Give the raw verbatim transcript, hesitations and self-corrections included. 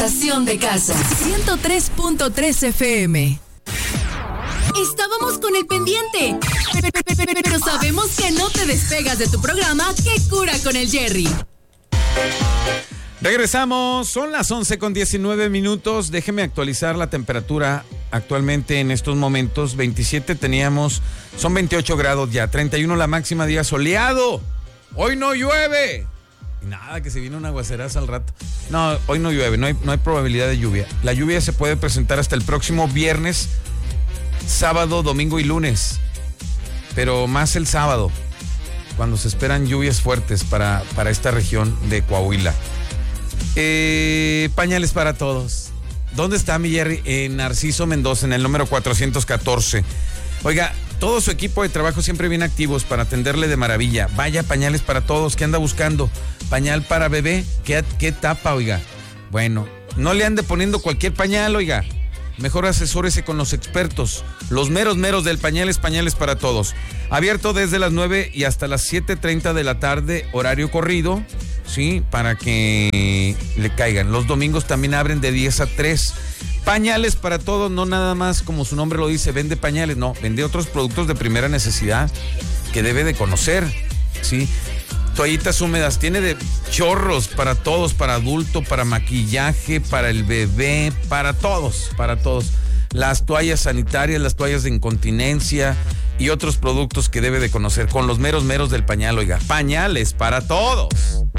estación de casa. ciento tres punto tres F M. Estábamos con el pendiente, pero sabemos que no te despegas de tu programa ¿Qué cura con el Jerry? Regresamos, son las once con diecinueve minutos. Déjeme actualizar la temperatura actualmente en estos momentos. veintisiete teníamos, son veintiocho grados ya, treinta y uno la máxima, día soleado. Hoy no llueve. Nada, que se viene un aguacerazo al rato. No, hoy no llueve, no hay, no hay probabilidad de lluvia. La lluvia se puede presentar hasta el próximo viernes, sábado, domingo y lunes. Pero más el sábado, cuando se esperan lluvias fuertes para, para esta región de Coahuila. Eh, pañales para todos. ¿Dónde está mi Jerry? En Narciso Mendoza, en el número cuatrocientos catorce. Oiga, todo su equipo de trabajo siempre bien activos para atenderle de maravilla. Vaya, pañales para todos. ¿Qué anda buscando? Pañal para bebé. ¿Qué, qué tapa, oiga? Bueno, no le ande poniendo cualquier pañal, oiga. Mejor asesórese con los expertos. Los meros meros del Pañales, Pañales para Todos. Abierto desde las nueve y hasta las siete treinta de la tarde, horario corrido, ¿sí? Para que le caigan. Los domingos también abren de diez a tres. Pañales para Todos, no nada más como su nombre lo dice, vende pañales, no, vende otros productos de primera necesidad que debe de conocer, ¿sí? Toallitas húmedas, tiene de chorros para todos, para adulto, para maquillaje, para el bebé, para todos, para todos. Las toallas sanitarias, las toallas de incontinencia y otros productos que debe de conocer con los meros meros del pañal, oiga. Pañales para todos.